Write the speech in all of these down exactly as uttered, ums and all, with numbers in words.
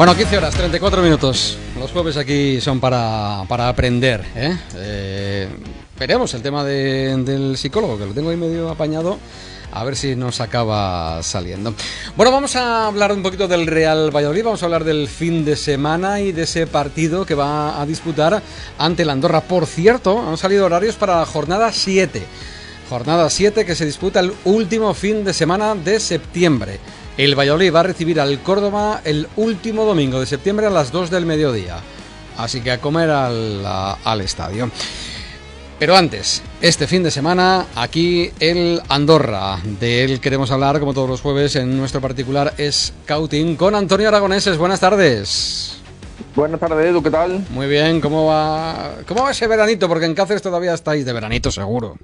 Bueno, quince horas, treinta y cuatro minutos. Los jueves aquí son para, para aprender, ¿eh? Eh, veremos el tema de, del psicólogo, que lo tengo ahí medio apañado. A ver si nos acaba saliendo. Bueno, vamos a hablar un poquito del Real Valladolid. Vamos a hablar del fin de semana y de ese partido que va a disputar ante el Andorra. Por cierto, han salido horarios para la jornada siete. Jornada siete que se disputa el último fin de semana de septiembre. El Valladolid va a recibir al Córdoba el último domingo de septiembre a las dos del mediodía. Así que a comer al, a, al estadio. Pero antes, este fin de semana, aquí el Andorra. De él queremos hablar, como todos los jueves, en nuestro particular Scouting con Antonio Aragoneses. Buenas tardes. Buenas tardes, Edu, ¿qué tal? Muy bien, ¿cómo va, cómo va ese veranito? Porque en Cáceres todavía estáis de veranito, seguro.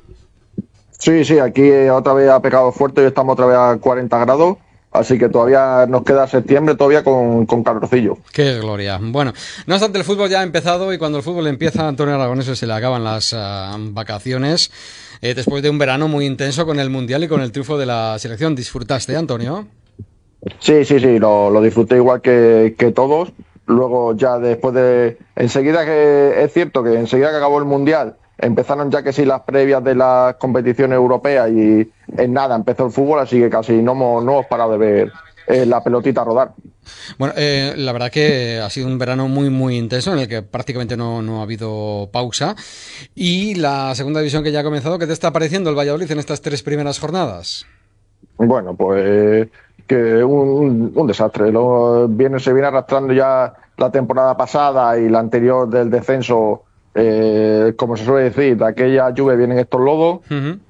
Sí, sí, aquí otra vez ha pegado fuerte y estamos otra vez a cuarenta grados. Así que todavía nos queda septiembre todavía con, con calorcillo. ¡Qué gloria! Bueno, no obstante, el fútbol ya ha empezado y cuando el fútbol empieza, a Antonio Aragonés se le acaban las uh, vacaciones eh, después de un verano muy intenso con el Mundial y con el triunfo de la selección. ¿Disfrutaste, Antonio? Sí, sí, sí, lo, lo disfruté igual que, que todos. Luego ya después de... Enseguida que es cierto que enseguida que acabó el Mundial empezaron ya que sí las previas de las competiciones europeas y en nada empezó el fútbol, así que casi no hemos, no hemos parado de ver eh, la pelotita rodar. Bueno, eh, la verdad que ha sido un verano muy muy intenso en el que prácticamente no, no ha habido pausa. Y la segunda división que ya ha comenzado, ¿qué te está pareciendo el Valladolid en estas tres primeras jornadas? Bueno, pues que un, un desastre. Lo, viene, se viene arrastrando ya la temporada pasada y la anterior del descenso. Eh, como se suele decir, de aquella lluvia vienen estos lodos. Uh-huh.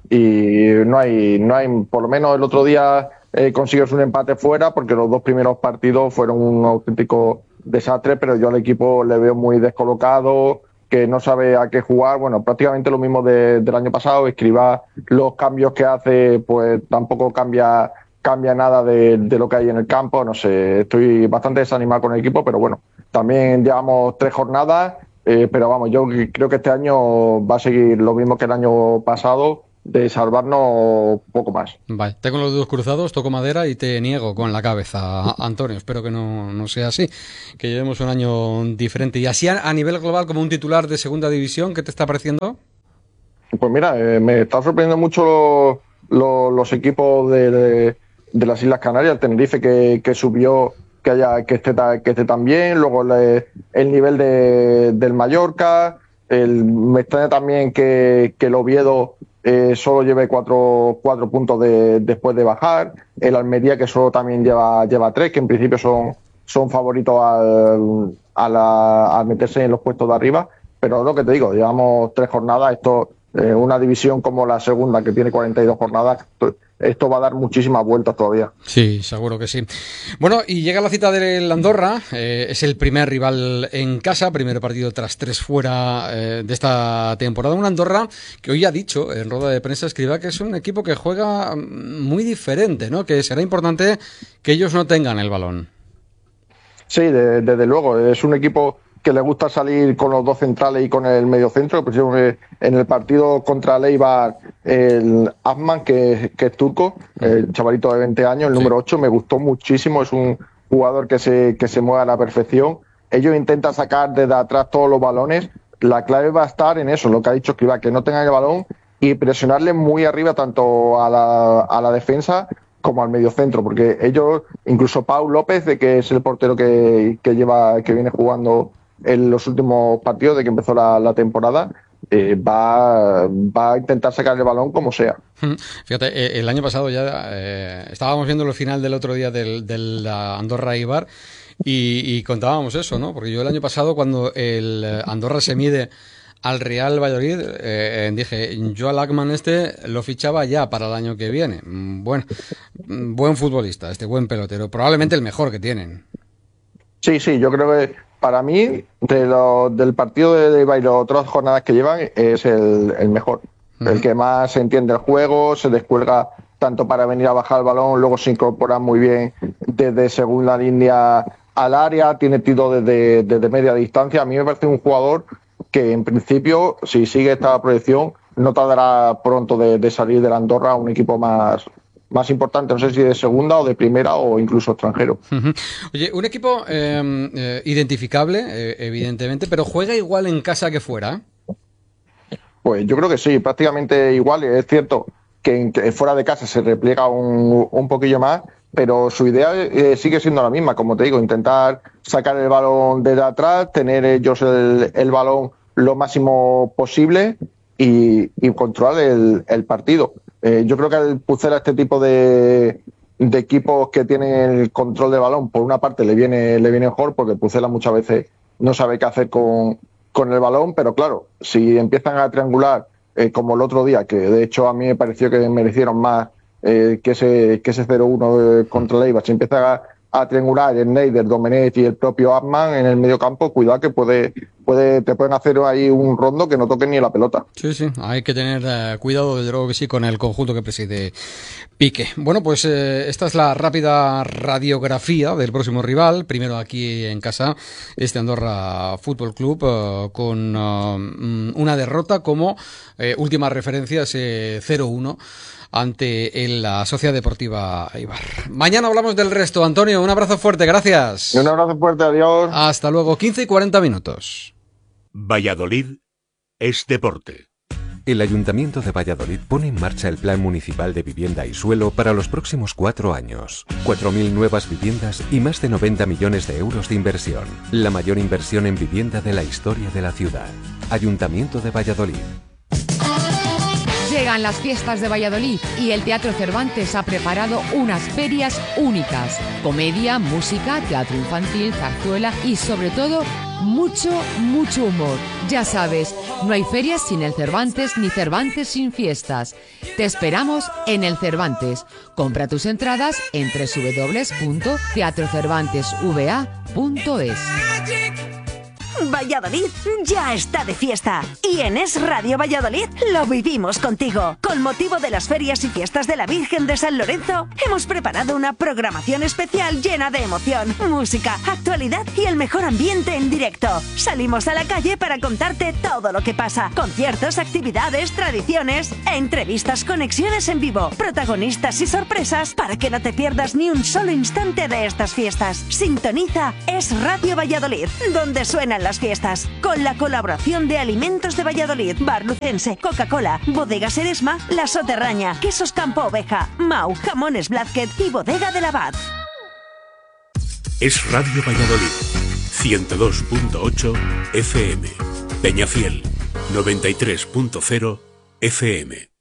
Y no hay, no hay, por lo menos el otro día eh, consigues un empate fuera porque los dos primeros partidos fueron un auténtico desastre, pero yo al equipo le veo muy descolocado, que no sabe a qué jugar. Bueno, prácticamente lo mismo de, del año pasado. Escribá los cambios que hace, pues tampoco cambia cambia nada de, de lo que hay en el campo. No sé, estoy bastante desanimado con el equipo, pero bueno, también llevamos tres jornadas. Eh, pero vamos, yo creo que este año va a seguir lo mismo que el año pasado, de salvarnos poco más. Vale, tengo los dedos cruzados, toco madera y te niego con la cabeza, Antonio. Espero que no, no sea así, que llevemos un año diferente. Y así a, a nivel global, como un titular de segunda división, ¿qué te está pareciendo? Pues mira, eh, me está sorprendiendo mucho los, los, los equipos de, de, de las Islas Canarias, el Tenerife que, que subió, que haya que esté, que esté tan bien, luego le, el nivel de, del Mallorca, el, me extraña también que, que el Oviedo eh, solo lleve cuatro, cuatro puntos de, después de bajar, el Almería que solo también lleva, lleva tres, que en principio son, son favoritos al, a la, al meterse en los puestos de arriba, pero lo que te digo, llevamos tres jornadas, esto eh, una división como la segunda que tiene cuarenta y dos jornadas, esto va a dar muchísimas vueltas todavía. Sí, seguro que sí. Bueno, y llega la cita del Andorra, eh, es el primer rival en casa, primer partido tras tres fuera eh, de esta temporada. Un Andorra que hoy ha dicho en rueda de prensa, escriba, que es un equipo que juega muy diferente, ¿no? Que será importante que ellos no tengan el balón. Sí, de, desde luego, es un equipo que le gusta salir con los dos centrales y con el mediocentro. Por ejemplo, en el partido contra Leibar, el Azman, que, que es turco, el chavalito de veinte años, el número ocho, me gustó muchísimo. Es un jugador que se, que se mueve a la perfección. Ellos intentan sacar desde atrás todos los balones. La clave va a estar en eso, lo que ha dicho Escribá, que no tengan el balón y presionarle muy arriba tanto a la, a la defensa como al mediocentro, porque ellos, incluso Pau López, de que es el portero que, que lleva, que viene jugando en los últimos partidos de que empezó la, la temporada, eh, va, va a intentar sacar el balón como sea. Fíjate, eh, el año pasado ya eh, estábamos viendo el final del otro día del, del Andorra Eibar y, y contábamos eso, ¿no? Porque yo el año pasado, cuando el Andorra se mide al Real Valladolid, eh, dije, yo al Ackman este lo fichaba ya para el año que viene. Bueno, buen futbolista, este buen pelotero, probablemente el mejor que tienen. Sí, sí, yo creo que para mí, de lo, del partido de Eibar y las otras jornadas que llevan, es el, el mejor. Uh-huh. El que más entiende el juego, se descuelga tanto para venir a bajar el balón, luego se incorpora muy bien desde segunda línea al área, tiene tiro desde, desde media distancia. A mí me parece un jugador que en principio, si sigue esta proyección, no tardará pronto de, de salir de la Andorra a un equipo más, más importante, no sé si de segunda o de primera o incluso extranjero. Uh-huh. Oye, un equipo eh, eh, identificable, eh, evidentemente, pero juega igual en casa que fuera. Pues yo creo que sí, prácticamente igual. Es cierto que, en, que fuera de casa se repliega un, un poquillo más, pero su idea eh, sigue siendo la misma, como te digo, intentar sacar el balón desde atrás, tener ellos el, el balón lo máximo posible y, y controlar el, el partido. Eh, yo creo que al Pucela este tipo de, de equipos que tienen el control del balón, por una parte le viene, le viene mejor, porque el Pucela muchas veces no sabe qué hacer con, con el balón, pero claro, si empiezan a triangular, eh, como el otro día, que de hecho a mí me pareció que merecieron más eh, que ese que ese cero uno contra Leiva, si empieza a, a triangular el Neider, Domenech y el propio Atman en el medio campo, cuidado que puede, puede te pueden hacer ahí un rondo que no toquen ni la pelota. Sí, sí, hay que tener uh, cuidado, desde luego que sí, con el conjunto que preside Pique. Bueno, pues eh, esta es la rápida radiografía del próximo rival, primero aquí en casa, este Andorra Fútbol Club, uh, con uh, una derrota como eh, última referencia, ese cero uno ante el, la Sociedad Deportiva Eibar. Mañana hablamos del resto. Antonio, un abrazo fuerte, gracias. Un abrazo fuerte, adiós. Hasta luego, quince y cuarenta minutos. Valladolid es deporte. El Ayuntamiento de Valladolid pone en marcha el Plan Municipal de Vivienda y Suelo para los próximos cuatro años. cuatro mil nuevas viviendas y más de noventa millones de euros de inversión. La mayor inversión en vivienda de la historia de la ciudad. Ayuntamiento de Valladolid. Llegan las fiestas de Valladolid y el Teatro Cervantes ha preparado unas ferias únicas. Comedia, música, teatro infantil, zarzuela y sobre todo mucho, mucho humor. Ya sabes, no hay ferias sin el Cervantes ni Cervantes sin fiestas. Te esperamos en el Cervantes. Compra tus entradas en doble u doble u doble u punto teatro cervantes v a punto es. Valladolid ya está de fiesta y en Es Radio Valladolid lo vivimos contigo. Con motivo de las ferias y fiestas de la Virgen de San Lorenzo, hemos preparado una programación especial llena de emoción, música, actualidad y el mejor ambiente en directo. Salimos a la calle para contarte todo lo que pasa. Conciertos, actividades, tradiciones, entrevistas, conexiones en vivo, protagonistas y sorpresas para que no te pierdas ni un solo instante de estas fiestas. Sintoniza Es Radio Valladolid, donde suenan las fiestas, con la colaboración de Alimentos de Valladolid, Bar Lucense, Coca-Cola, Bodegas Eresma, La Soterraña, Quesos Campo Oveja, Mau, Jamones Blázquez y Bodega del Abad. Es Radio Valladolid, ciento dos punto ocho F M, Peñafiel, noventa y tres punto cero F M.